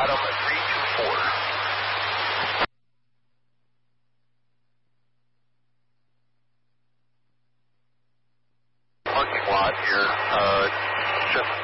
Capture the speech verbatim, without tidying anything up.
Adam three two four. Parking lot here, uh, just